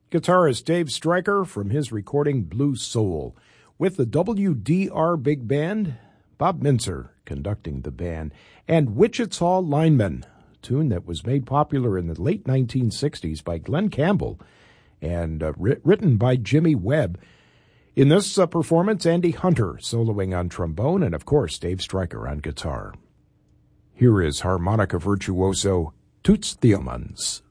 Guitarist Dave Stryker from his recording Blue Soul. With the WDR Big Band, Bob Mintzer conducting the band, and Wichita Lineman, a tune that was made popular in the late 1960s by Glenn Campbell and written by Jimmy Webb. In this performance, Andy Hunter soloing on trombone and, of course, Dave Stryker on guitar. Here is harmonica virtuoso Toots Thielemans.